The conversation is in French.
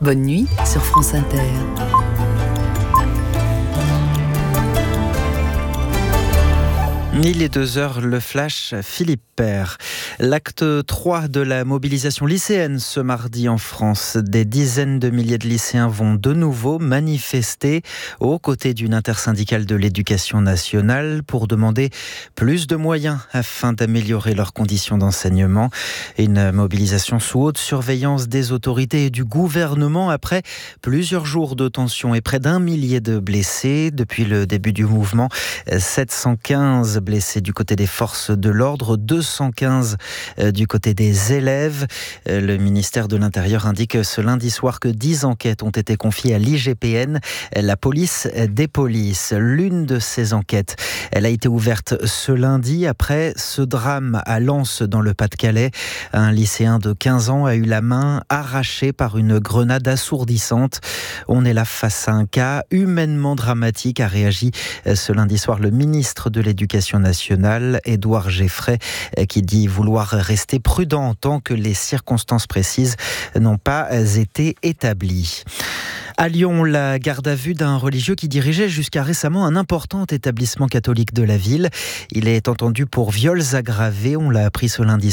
Bonne nuit sur France Inter. Il est 2h, le flash, Philippe Père. L'acte 3 de la mobilisation lycéenne ce mardi en France. Des dizaines de milliers de lycéens vont de nouveau manifester aux côtés d'une intersyndicale de l'éducation nationale pour demander plus de moyens afin d'améliorer leurs conditions d'enseignement. Une mobilisation sous haute surveillance des autorités et du gouvernement après plusieurs jours de tension et près d'1 millier de blessés. Depuis le début du mouvement, 715 blessés du côté des forces de l'ordre, 215 du côté des élèves. Le ministère de l'Intérieur indique ce lundi soir que 10 enquêtes ont été confiées à l'IGPN, la police des polices. L'une de ces enquêtes, elle a été ouverte ce lundi après ce drame à Lens dans le Pas-de-Calais. Un lycéen de 15 ans a eu la main arrachée par une grenade assourdissante. On est là face à un cas humainement dramatique, a réagi ce lundi soir le ministre de l'Éducation nationale, Édouard Geffray, qui dit vouloir rester prudent tant que les circonstances précises n'ont pas été établies. À Lyon, la garde à vue d'un religieux qui dirigeait jusqu'à récemment un important établissement catholique de la ville. Il est entendu pour viols aggravés, on l'a appris ce lundi